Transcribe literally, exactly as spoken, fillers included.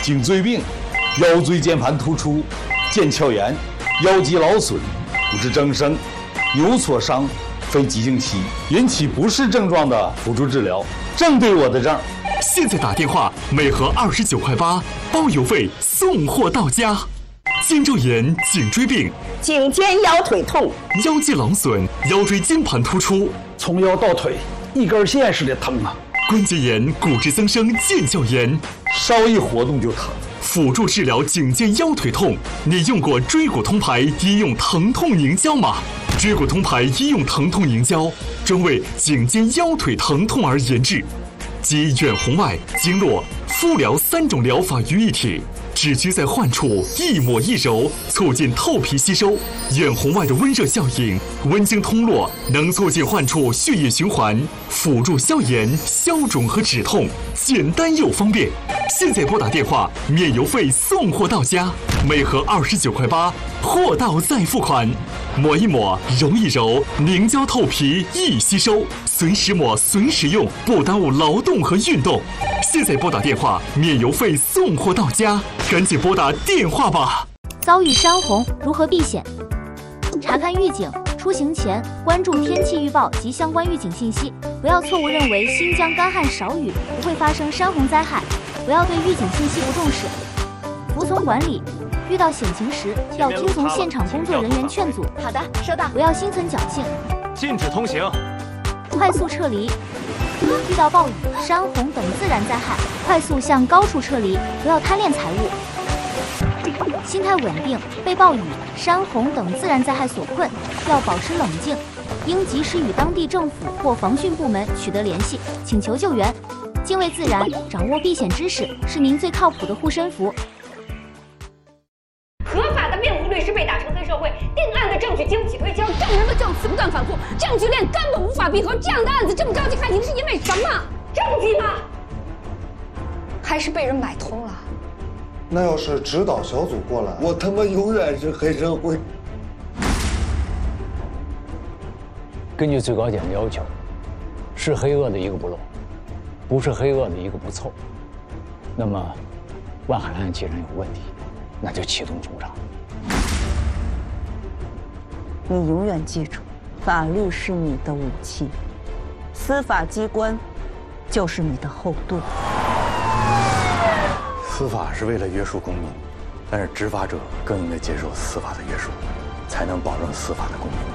颈椎病、腰椎间盘突出、腱鞘炎、腰肌劳损、骨质增生、扭挫伤、非急性期引起不适症状的辅助治疗，正对我的症。 现在打电话，每盒二十九块八，包邮费送货到家。肩周炎、颈椎病、 颈肩腰腿痛、 腰肌劳损、腰椎间盘突出， 从腰到腿一根线似的疼啊！ 关节炎、骨质增生、腱鞘炎， 稍一活动就疼。 辅助治疗颈肩腰腿痛，你用过椎骨通牌医用疼痛凝胶吗？椎骨通牌医用疼痛凝胶专为颈肩腰腿疼痛而研制，集远红外、经络、敷疗三种疗法于一体，只需在患处一抹一揉，促进透皮吸收。远红外的温热效应，温经通络，能促进患处血液循环，辅助消炎、消肿和止痛，简单又方便。现在拨打电话，免邮费送货到家，每盒二十九块八，货到再付款。抹一抹，揉一揉，凝胶透皮易吸收，随时抹随时用，不耽误劳动和运动。现在拨打电话，免邮费送货到家，赶紧拨打电话吧。 遭遇山洪如何避险？查看预警，出行前关注天气预报及相关预警信息，不要错误认为新疆干旱少雨不会发生山洪灾害，不要对预警信息不重视。服从管理，遇到险情时要听从现场工作人员劝阻。 好的，收到。 不要心存侥幸， 禁止通行， 快速撤离。遇到暴雨、山洪等自然灾害，快速向高处撤离，不要贪恋财物。心态稳定，被暴雨、山洪等自然灾害所困，要保持冷静，应及时与当地政府或防汛部门取得联系，请求救援。敬畏自然，掌握避险知识，是您最靠谱的护身符。 合法的辩护律师被打成黑社会，定案的证据经不起推敲，证人的证词不断反复，证据链根本无法闭合。这样的案子这么着急开庭，是因为什么？证据吗？还是被人买通了？ 那要是指导小组过来，我他妈永远是黑社会。 根据最高检的要求，是黑恶的一个不漏，不是黑恶的一个不凑。那么，万海案既然有问题，那就启动重查。 你永远记住，法律是你的武器，司法机关就是你的后盾。 司法是为了约束公民，但是执法者更应该接受司法的约束，才能保证司法的公平。